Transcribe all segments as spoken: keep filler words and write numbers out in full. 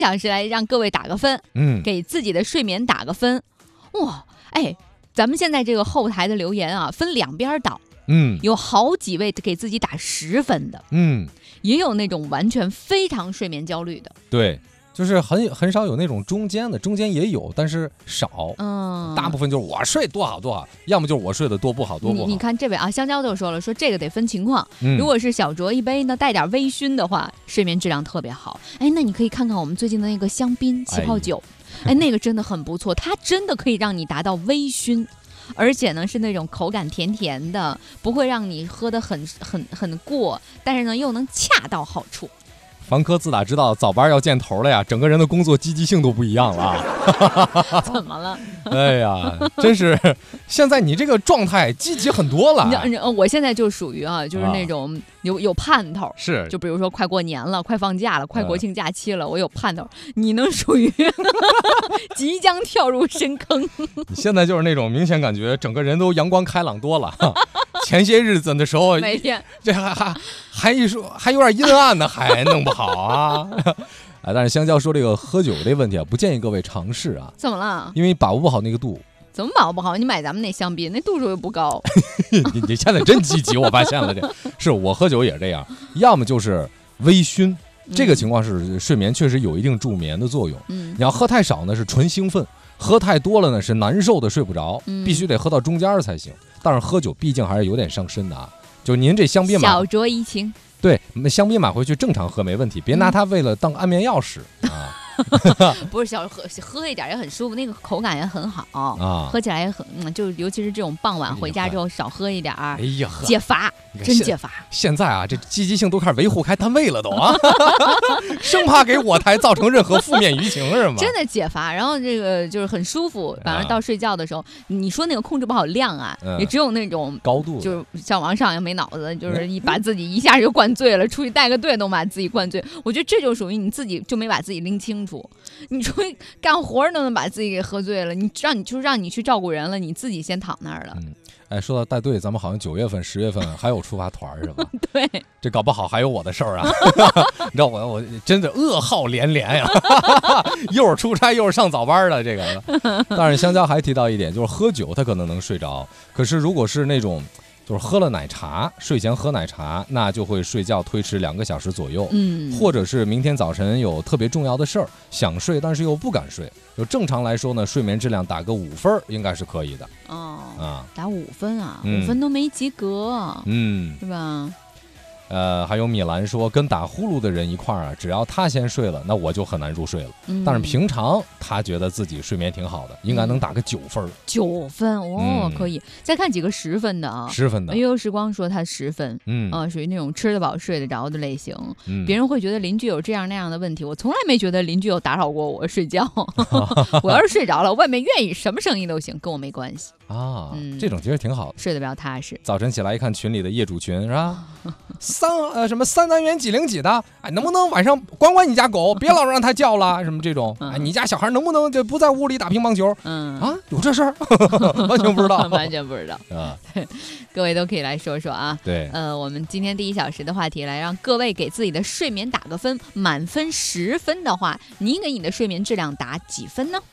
想是来让各位打个分，嗯，给自己的睡眠打个分。哇，哎，咱们现在这个后台的留言啊，分两边倒，嗯，有好几位给自己打十分的，嗯，也有那种完全非常睡眠焦虑的， 对。就是很很少有那种中间的，中间也有，但是少。嗯，大部分就是我睡多好多好，要么就是我睡得多不好多不好。 你, 你看这位啊，香蕉就说了，说这个得分情况。嗯、如果是小酌一杯呢，带点微醺的话，睡眠质量特别好。哎，那你可以看看我们最近的那个香槟气泡酒，哎, 哎，那个真的很不错，它真的可以让你达到微醺。而且呢是那种口感甜甜的，不会让你喝得很很很过，但是呢又能恰到好处。 凡科自打知道早班要见头了呀，整个人的工作积极性都不一样了。 怎么了？ 哎呀，真是现在你这个状态积极很多了。 我现在就属于啊，就是那种有有盼头， 是就比如说快过年了，快放假了，快国庆假期了，我有盼头。你能属于即将跳入深坑。 你现在就是那种明显感觉整个人都阳光开朗多了。前些日子的时候， 每天这还还还一说还有点阴暗呢，还弄不好啊！啊，但是香蕉说这个喝酒这问题啊，不建议各位尝试啊。 怎么了？ 因为把握不好那个度。 怎么把握不好？你买咱们那香槟，那度数又不高。 你你现在真积极，我发现了这。是我喝酒也这样，要么就是微醺，这个情况是睡眠确实有一定助眠的作用。嗯，你要喝太少呢是纯兴奋，喝太多了呢是难受的睡不着，嗯、必须得喝到中间才行。但是喝酒毕竟还是有点伤身的啊。就您这香槟买小酌怡情， 对，香槟买回去正常喝没问题，别拿它为了当安眠药使、嗯、啊。 不是小喝喝一点也很舒服，那个口感也很好啊，喝起来也很，嗯，就尤其是这种傍晚回家之后少喝一点，哎呀，解乏，真解乏。 现在啊，这积极性都开始维护开单位了都啊，生怕给我台造成任何负面舆情是吗？ 真的解乏，然后这个就是很舒服，反正到睡觉的时候，啊、你说那个控制不好量啊，嗯、也只有那种高度， 就是像王上也没脑子，就是一把自己一下就灌醉了，出去带个队都把自己灌醉，我觉得这就属于你自己就没把自己拎清楚。你出去干活都能把自己给喝醉了，你让你就是让你去照顾人了，你自己先躺那儿了。嗯， 哎，说到带队，咱们好像九月份、十月份还有出发团是吧？ 对， 这搞不好还有我的事儿啊！你知道我我真的噩耗连连呀，又是出差又是上早班的这个。但是香蕉还提到一点，就是喝酒他可能能睡着，可是如果是那种。就是喝了奶茶，睡前喝奶茶，那就会睡觉推迟两个小时左右。嗯，或者是明天早晨有特别重要的事儿，想睡但是又不敢睡。就正常来说呢，睡眠质量打个五分应该是可以的。 哦，啊，打五分啊，嗯、五分都没及格，嗯，是吧？ 呃，还有米兰说，跟打呼噜的人一块儿啊，只要他先睡了，那我就很难入睡了。嗯、但是平常他觉得自己睡眠挺好的，应该能打个九分。 九分哦，嗯、可以。再看几个十分的啊， 十分的。 悠悠时光说他十分，嗯啊，属于那种吃得饱睡得着的类型。嗯，别人会觉得邻居有这样那样的问题，我从来没觉得邻居有打扰过我睡觉。我要是睡着了，外面愿意什么声音都行，跟我没关系。 啊，嗯、这种其实挺好的， 睡得比较踏实。 早晨起来一看群里的业主群是吧？三呃什么三单元几零几的，哎，能不能晚上管管你家狗，别老让它叫了，什么这种，哎，你家小孩能不能就不在屋里打乒乓球？嗯啊，有这事儿，完全不知道， 完全不知道啊。各位都可以来说说啊。 对， 呃，我们今天第一小时的话题，来让各位给自己的睡眠打个分，满分十分的话，您给你的睡眠质量打几分呢？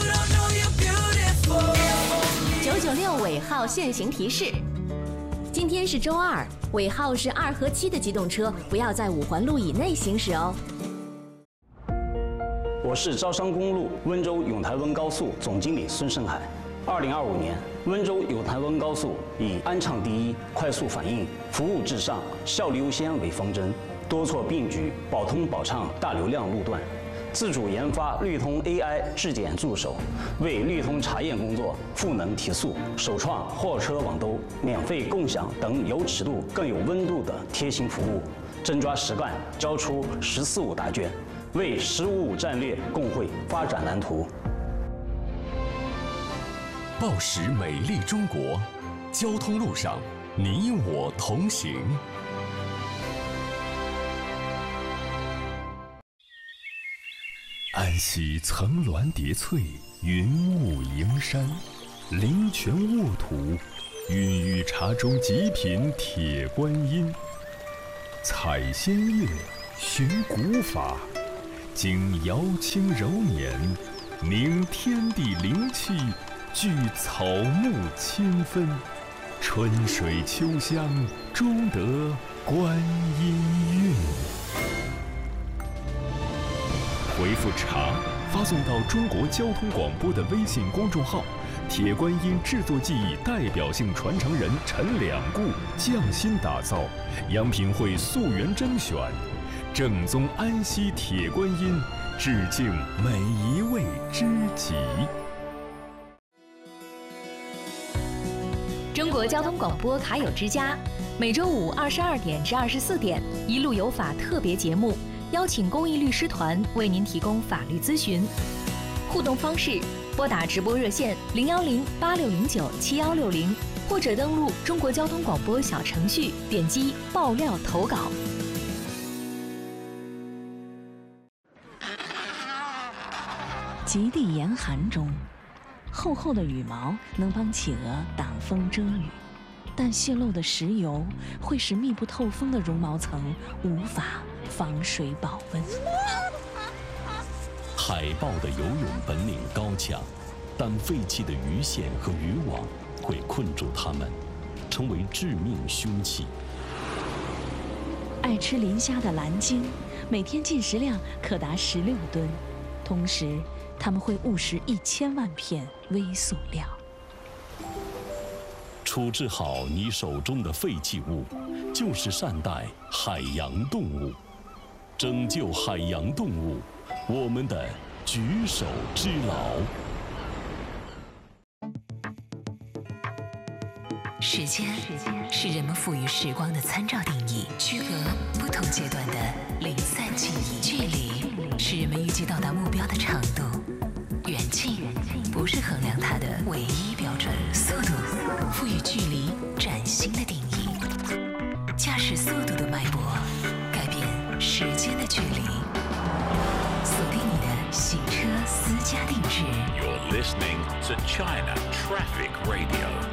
九九六尾号限行提示：今天是周二，尾号是二和七的机动车不要在五环路以内行驶哦。 我是招商公路温州永台温高速总经理孙胜海。二零二五年，温州永台温高速以安畅第一、快速反应、服务至上、效率优先为方针，多措并举，保通保畅大流量路段。自主研发绿通 A I 质检助手，为绿通查验工作赋能提速，首创货车网兜、免费共享等有尺度更有温度的贴心服务，真抓实干，交出“十四五”答卷，为“十五五”战略共绘发展蓝图。 报时美丽中国，交通路上你我同行。安溪层峦叠翠，云雾迎山，灵泉沃土，孕育茶中极品铁观音。采仙乐，寻古法， 经瑶清柔绵，凝天地灵气，聚草木清芬，春水秋香，终得观音韵。回复茶，发送到中国交通广播的微信公众号。铁观音制作技艺代表性传承人陈两固匠心打造，阳品会溯源甄选，正宗安溪铁观音，致敬每一位知己。 中国交通广播卡友之家，每周五二十二点至二十四点，一路有法特别节目，邀请公益律师团为您提供法律咨询。互动方式：拨打直播热线零幺零八六零九七幺六零，或者登录中国交通广播小程序，点击爆料投稿。 极地严寒中，厚厚的羽毛能帮企鹅挡风遮雨，但泄漏的石油会使密不透风的绒毛层无法防水保温。 海豹的游泳本领高强，但废弃的鱼线和渔网会困住它们，成为致命凶器。 爱吃磷虾的蓝鲸，每天进食量可达十六吨，同时它们会误食一千万片微塑料。 处置好你手中的废弃物，就是善待海洋动物，拯救海洋动物，我们的举手之劳。 时间是人们赋予时光的参照定义，区隔不同阶段的零散记忆。距离是人们预计到达目标的长度，远近不是衡量它的唯一标准。速度赋予距离崭新的定义，驾驶速度的脉搏改变时间的距离。锁定你的洗车私家定制。 You're listening to China Traffic Radio.